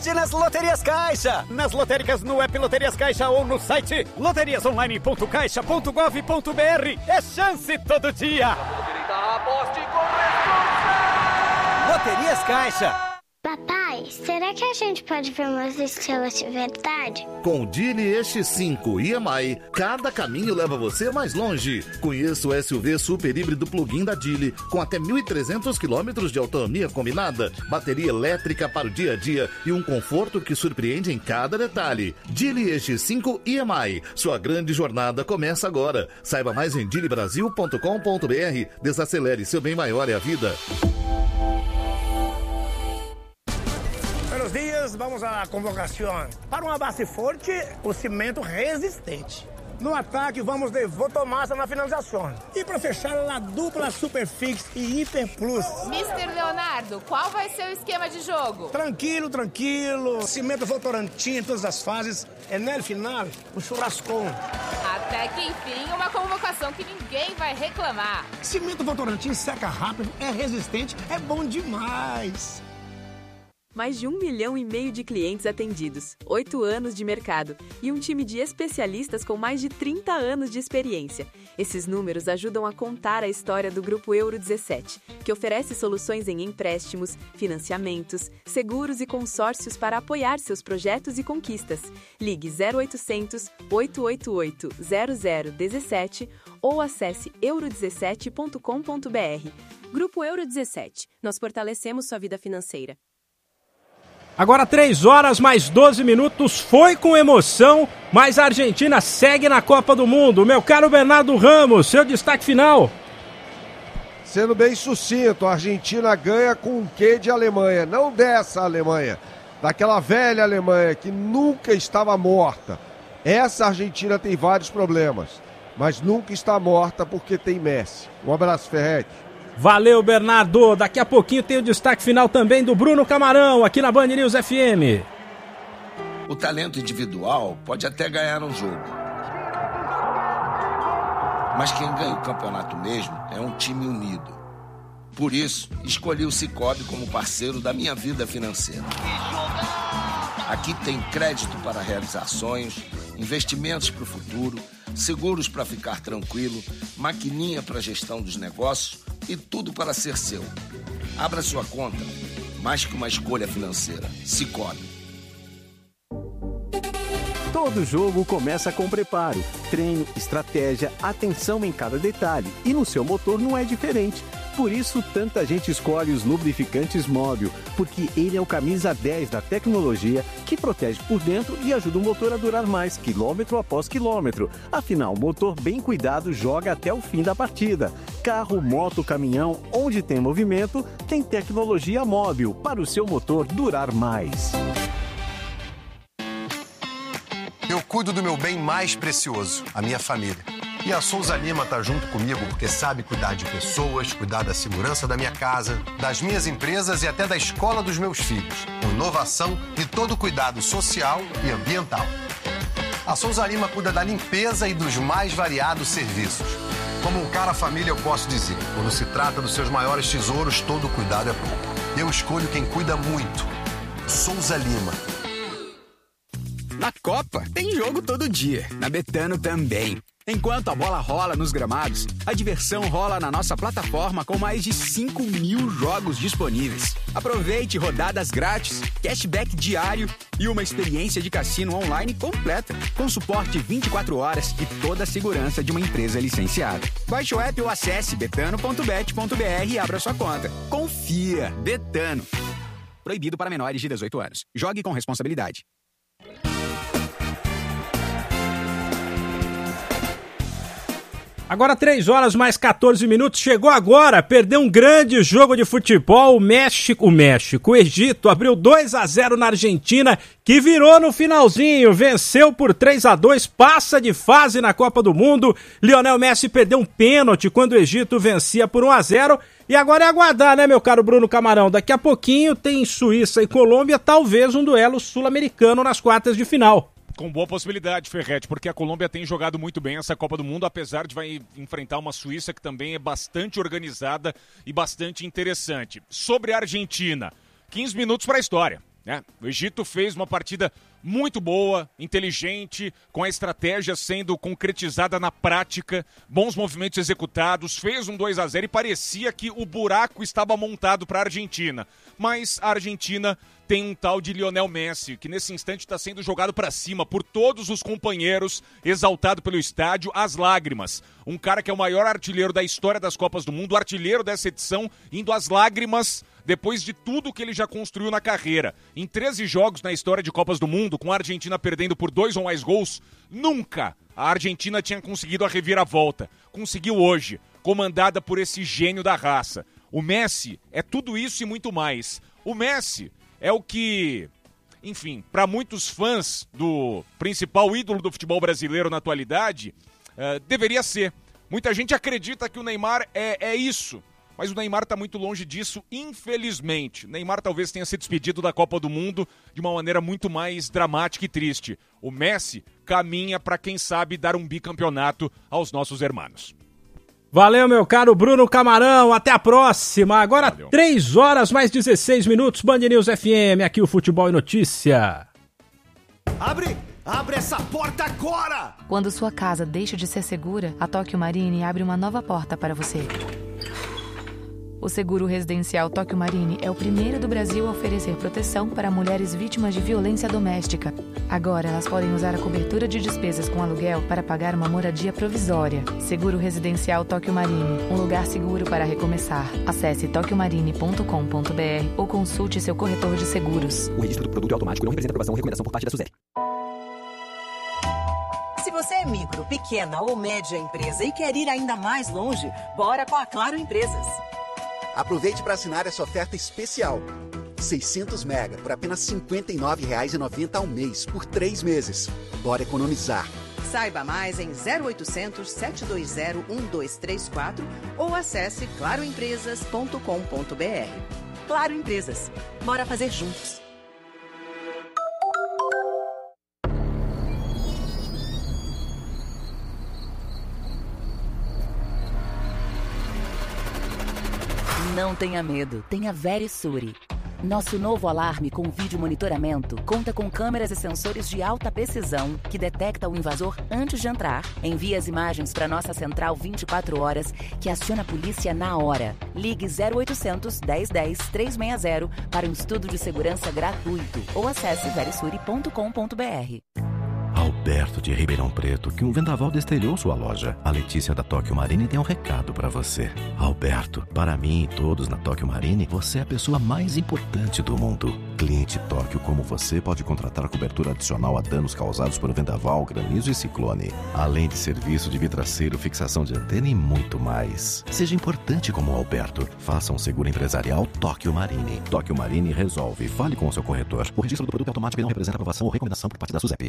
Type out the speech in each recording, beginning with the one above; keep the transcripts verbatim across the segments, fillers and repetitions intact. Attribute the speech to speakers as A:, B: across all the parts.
A: Aposte nas Loterias Caixa. Nas lotéricas no app Loterias Caixa ou no site loterias online ponto caixa ponto gov ponto br. É chance todo dia. Aposte com Loterias Caixa.
B: Papai, será que a gente pode ver umas estrelas de verdade?
C: Com o Geely E X cinco e M I, cada caminho leva você mais longe. Conheça o S U V super híbrido plug-in da Geely, com até mil e trezentos quilômetros de autonomia combinada, bateria elétrica para o dia a dia e um conforto que surpreende em cada detalhe. Geely E X cinco e M I, sua grande jornada começa agora. Saiba mais em geely brasil ponto com ponto br. Desacelere, seu bem maior é a vida.
D: Buenos dias, vamos à convocação. Para uma base forte, o cimento resistente. No ataque, vamos de Votomassa na finalização. E para fechar, a dupla Superfix e Hiper Plus.
E: mister Leonardo, qual vai ser o esquema de jogo?
D: Tranquilo, tranquilo. Cimento Votorantim em todas as fases. E no final, o churrascão.
E: Até que enfim, uma convocação que ninguém vai reclamar.
D: Cimento Votorantim seca rápido, é resistente, é bom demais.
F: Mais de um milhão e meio de clientes atendidos, oito anos de mercado e um time de especialistas com mais de trinta anos de experiência. Esses números ajudam a contar a história do Grupo Euro dezessete, que oferece soluções em empréstimos, financiamentos, seguros e consórcios para apoiar seus projetos e conquistas. Ligue zero oitocentos, oito oito oito, zero zero um sete ou acesse euro dezessete ponto com ponto br. Grupo Euro dezessete. Nós fortalecemos sua vida financeira.
G: Agora três horas mais doze minutos, foi com emoção, mas a Argentina segue na Copa do Mundo. Meu caro Bernardo Ramos, seu destaque final.
H: Sendo bem sucinto, a Argentina ganha com um quê de Alemanha, não dessa Alemanha, daquela velha Alemanha que nunca estava morta. Essa Argentina tem vários problemas, mas nunca está morta porque tem Messi. Um abraço, Ferretti.
G: Valeu, Bernardo. Daqui a pouquinho tem o destaque final também do Bruno Camarão, aqui na Band News F M.
I: O talento individual pode até ganhar um jogo. Mas quem ganha o campeonato mesmo é um time unido. Por isso, escolhi o Sicoob como parceiro da minha vida financeira. Aqui tem crédito para realizar sonhos, investimentos para o futuro, seguros para ficar tranquilo, maquininha para gestão dos negócios e tudo para ser seu. Abra sua conta, mais que uma escolha financeira. Sicoob.
J: Todo jogo começa com preparo, treino, estratégia, atenção em cada detalhe. E no seu motor não é diferente. Por isso, tanta gente escolhe os lubrificantes Móbil, porque ele é o camisa dez da tecnologia que protege por dentro e ajuda o motor a durar mais, quilômetro após quilômetro. Afinal, o motor bem cuidado joga até o fim da partida. Carro, moto, caminhão, onde tem movimento, tem tecnologia Móbil para o seu motor durar mais.
K: Eu cuido do meu bem mais precioso, a minha família. E a Souza Lima tá junto comigo porque sabe cuidar de pessoas, cuidar da segurança da minha casa, das minhas empresas e até da escola dos meus filhos, com inovação e todo cuidado social e ambiental. A Souza Lima cuida da limpeza e dos mais variados serviços. Como um cara família, eu posso dizer, quando se trata dos seus maiores tesouros, todo cuidado é pouco. Eu escolho quem cuida muito. Souza Lima.
L: Na Copa, tem jogo todo dia. Na Betano também. Enquanto a bola rola nos gramados, a diversão rola na nossa plataforma com mais de cinco mil jogos disponíveis. Aproveite rodadas grátis, cashback diário e uma experiência de cassino online completa, com suporte vinte e quatro horas e toda a segurança de uma empresa licenciada. Baixe o app ou acesse betano ponto bet ponto br e abra sua conta. Confia, Betano. Proibido para menores de dezoito anos. Jogue com responsabilidade.
G: Agora três horas mais quatorze minutos, chegou agora, perdeu um grande jogo de futebol, o México, o México, o Egito abriu dois a zero na Argentina, que virou no finalzinho, venceu por três a dois, passa de fase na Copa do Mundo. Lionel Messi perdeu um pênalti quando o Egito vencia por um a zero, e agora é aguardar, né, meu caro Bruno Camarão? Daqui a pouquinho tem Suíça e Colômbia, talvez um duelo sul-americano nas quartas de final.
M: Com boa possibilidade, Ferretti, porque a Colômbia tem jogado muito bem essa Copa do Mundo, apesar de vai enfrentar uma Suíça que também é bastante organizada e bastante interessante. Sobre a Argentina, quinze minutos para a história. né? O Egito fez uma partida muito boa, inteligente, com a estratégia sendo concretizada na prática, bons movimentos executados, fez um dois a zero e parecia que o buraco estava montado para a Argentina. Mas a Argentina tem um tal de Lionel Messi, que nesse instante está sendo jogado para cima por todos os companheiros, exaltado pelo estádio, às lágrimas. Um cara que é o maior artilheiro da história das Copas do Mundo, artilheiro dessa edição, indo às lágrimas depois de tudo que ele já construiu na carreira. Em treze jogos na história de Copas do Mundo, com a Argentina perdendo por dois ou mais gols, nunca a Argentina tinha conseguido a reviravolta. Conseguiu hoje, comandada por esse gênio da raça. O Messi é tudo isso e muito mais. O Messi é o que, enfim, para muitos fãs do principal ídolo do futebol brasileiro na atualidade, uh, deveria ser. Muita gente acredita que o Neymar é, é isso. Mas o Neymar está muito longe disso, infelizmente. Neymar talvez tenha se despedido da Copa do Mundo de uma maneira muito mais dramática e triste. O Messi caminha para, quem sabe, dar um bicampeonato aos nossos hermanos.
G: Valeu, meu caro Bruno Camarão. Até a próxima. Agora, Valeu. três horas mais dezesseis minutos. Band News F M, aqui o Futebol e Notícia.
N: Abre! Abre essa porta agora!
O: Quando sua casa deixa de ser segura, a Tóquio Marine abre uma nova porta para você. O seguro residencial Tóquio Marine é o primeiro do Brasil a oferecer proteção para mulheres vítimas de violência doméstica. Agora, elas podem usar a cobertura de despesas com aluguel para pagar uma moradia provisória. Seguro residencial Tóquio Marine, um lugar seguro para recomeçar. Acesse tóquio marine ponto com ponto b r ou consulte seu corretor de seguros.
P: O registro do produto é automático e não representa aprovação ou recomendação por parte da SUSEP.
Q: Se você é micro, pequena ou média empresa e quer ir ainda mais longe, bora com a Claro Empresas.
R: Aproveite para assinar essa oferta especial. seiscentos mega por apenas cinquenta e nove reais e noventa centavos ao mês, por três meses. Bora economizar.
Q: Saiba mais em zero oitocentos, sete dois zero, um dois três quatro ou acesse claro empresas ponto com ponto b r. Claro Empresas. Bora fazer juntos.
S: Não tenha medo, tenha Verisure. Nosso novo alarme com vídeo monitoramento conta com câmeras e sensores de alta precisão que detecta o invasor antes de entrar, envia as imagens para nossa central vinte e quatro horas, que aciona a polícia na hora. Ligue zero oitocentos, dez dez, trezentos e sessenta para um estudo de segurança gratuito ou acesse verisure ponto com ponto b r.
T: Alberto de Ribeirão Preto, que um vendaval destelhou sua loja. A Letícia da Tóquio Marine tem um recado pra você. Alberto, para mim e todos na Tóquio Marine, você é a pessoa mais importante do mundo. Cliente Tóquio como você pode contratar cobertura adicional a danos causados por vendaval, granizo e ciclone. Além de serviço de vidraceiro, fixação de antena e muito mais. Seja importante como o Alberto. Faça um seguro empresarial Tóquio Marine. Tóquio Marine resolve. Fale com o seu corretor. O registro do produto é automático e não representa aprovação ou recomendação por parte da SUSEP.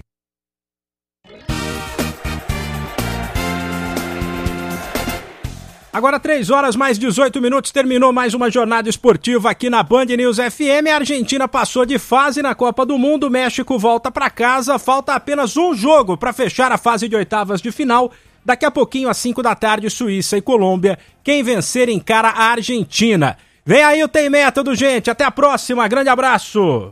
G: Agora três horas mais dezoito minutos, terminou mais uma jornada esportiva aqui na Band News F M. A Argentina passou de fase na Copa do Mundo, o México volta para casa, falta apenas um jogo para fechar a fase de oitavas de final. Daqui a pouquinho, às cinco da tarde, Suíça e Colômbia. Quem vencer encara a Argentina. Vem aí o Tem Método, gente. Até a próxima, grande abraço.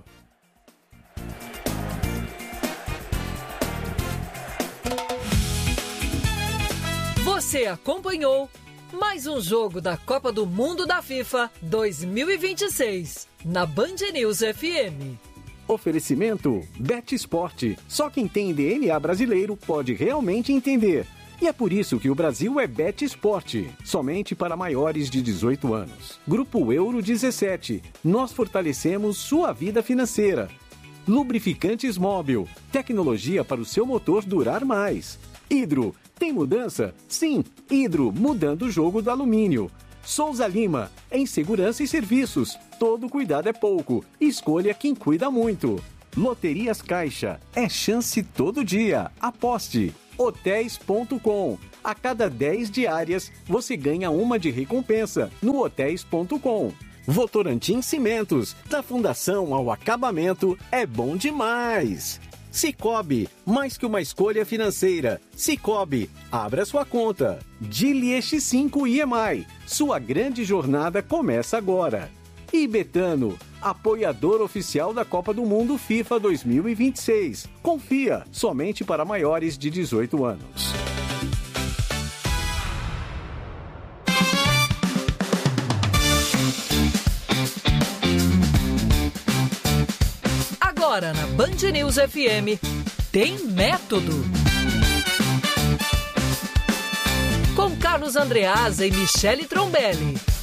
U: Você acompanhou mais um jogo da Copa do Mundo da FIFA dois mil e vinte e seis, na Band News F M.
J: Oferecimento Bet Sport. Só quem tem D N A brasileiro pode realmente entender. E é por isso que o Brasil é Bet Sport, somente para maiores de dezoito anos. Grupo Euro dezessete. Nós fortalecemos sua vida financeira. Lubrificantes Móbil. Tecnologia para o seu motor durar mais. Hidro. Tem mudança? Sim, Hidro, mudando o jogo do alumínio. Souza Lima, em segurança e serviços. Todo cuidado é pouco. Escolha quem cuida muito. Loterias Caixa, é chance todo dia. Aposte. hotéis ponto com. A cada dez diárias, você ganha uma de recompensa no hotéis ponto com. Votorantim Cimentos, da fundação ao acabamento, é bom demais. Cicobi, mais que uma escolha financeira. Cicobi, abra sua conta. Dili X cinco I M I, sua grande jornada começa agora. E Betano, apoiador oficial da Copa do Mundo FIFA dois mil e vinte e seis. Confia, somente para maiores de dezoito anos.
U: Agora na Band News F M, tem método. Com Carlos Andreasa e Michele Trombelli.